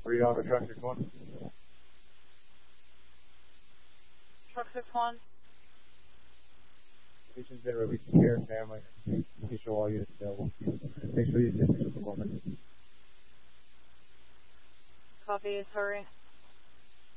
Read on the truck 6-1. Truck 6-1. Patient's been released from care and family. Please show all units available. Thanks for the assistance with performance. Copy, is hurry.